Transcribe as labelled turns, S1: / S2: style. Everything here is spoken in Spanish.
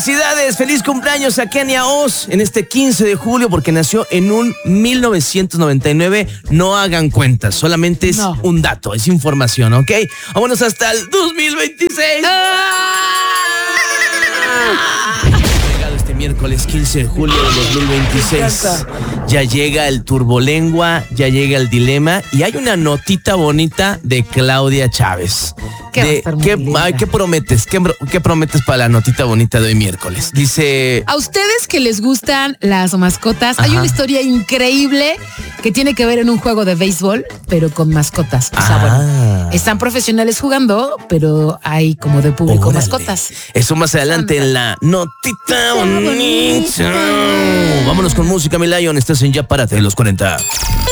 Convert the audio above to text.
S1: Felicidades, feliz cumpleaños a Kenia Oz en este 15 de julio porque nació en un 1999. No hagan cuentas, solamente es un dato, es información, ¿ok? Vámonos hasta el 2026. Miércoles 15 de julio de 2026. Ya llega el Turbolengua, ya llega el Dilema y hay una notita bonita de Claudia Chávez. ¿Qué prometes? ¿Qué prometes para la notita bonita de hoy miércoles? Dice...
S2: A ustedes que les gustan las mascotas, hay una historia increíble que tiene que ver en un juego de béisbol, pero con mascotas. O sea, bueno, están profesionales jugando, pero hay como de público mascotas.
S1: Eso más adelante en la notita bonita. Vámonos con música, mi Lion. Estás en Ya Párate de los 40.